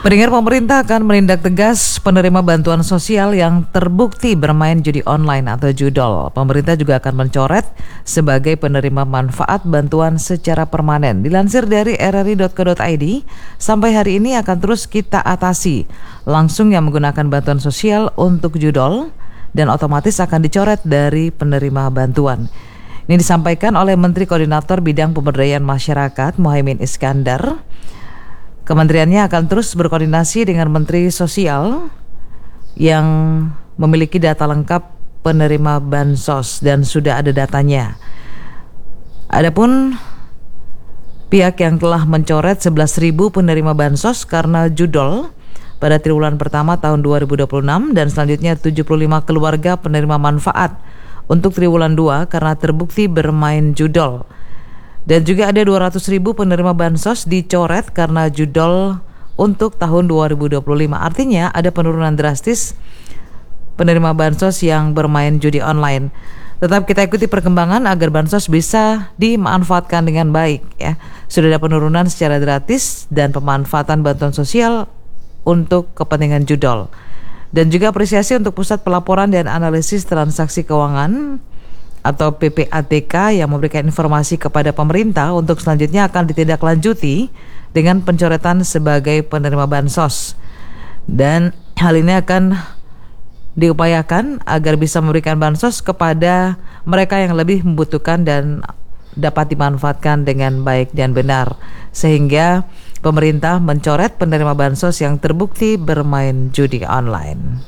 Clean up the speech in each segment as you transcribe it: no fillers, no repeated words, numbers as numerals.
Pendengar, pemerintah akan menindak tegas penerima bantuan sosial yang terbukti bermain judi online atau judol. Pemerintah juga akan mencoret sebagai penerima manfaat bantuan secara permanen. Dilansir dari rri.co.id, sampai hari ini akan terus kita atasi langsung yang menggunakan bantuan sosial untuk judol dan otomatis akan dicoret dari penerima bantuan. Ini disampaikan oleh Menteri Koordinator Bidang Pemberdayaan Masyarakat Muhaimin Iskandar. Kementeriannya akan terus berkoordinasi dengan Menteri Sosial yang memiliki data lengkap penerima bansos dan sudah ada datanya. Adapun pihak yang telah mencoret 11.000 penerima bansos karena judol pada triwulan pertama tahun 2026 dan selanjutnya 75 keluarga penerima manfaat untuk triwulan 2 karena terbukti bermain judol. Dan juga ada 200.000 penerima bansos dicoret karena judol untuk tahun 2025. Artinya ada penurunan drastis penerima bansos yang bermain judi online. Tetap kita ikuti perkembangan agar bansos bisa dimanfaatkan dengan baik ya. Sudah ada penurunan secara gratis dan pemanfaatan bantuan sosial untuk kepentingan judol. Dan juga apresiasi untuk Pusat Pelaporan dan Analisis Transaksi Keuangan atau PPATK yang memberikan informasi kepada pemerintah untuk selanjutnya akan ditindaklanjuti dengan pencoretan sebagai penerima bansos. Dan hal ini akan diupayakan agar bisa memberikan bansos kepada mereka yang lebih membutuhkan dan dapat dimanfaatkan dengan baik dan benar, sehingga pemerintah mencoret penerima bansos yang terbukti bermain judi online.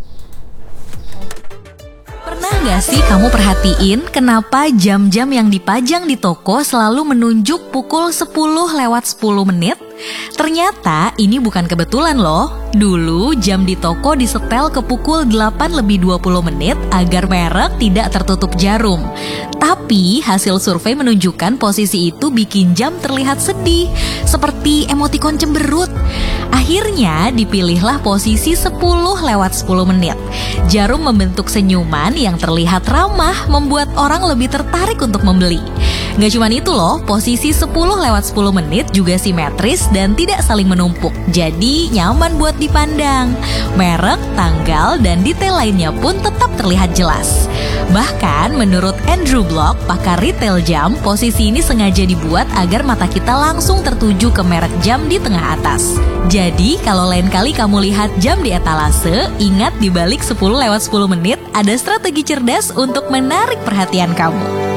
Pernah nggak sih kamu perhatiin kenapa jam-jam yang dipajang di toko selalu menunjuk pukul 10:10 menit? Ternyata ini bukan kebetulan loh. Dulu jam di toko disetel ke pukul 8:20 menit agar merek tidak tertutup jarum. Tapi hasil survei menunjukkan posisi itu bikin jam terlihat sedih, seperti emotikon cemberut. Akhirnya dipilihlah posisi 10:10 menit. Jarum membentuk senyuman yang terlihat ramah, membuat orang lebih tertarik untuk membeli. Gak cuma itu loh, posisi 10:10 menit juga simetris dan tidak saling menumpuk. Jadi nyaman buat dipandang. Merek, tanggal, dan detail lainnya pun tetap terlihat jelas. Bahkan menurut Andrew Block, pakar retail jam, posisi ini sengaja dibuat agar mata kita langsung tertuju ke merek jam di tengah atas. Jadi kalau lain kali kamu lihat jam di etalase, ingat di balik 10:10 menit ada strategi cerdas untuk menarik perhatian kamu.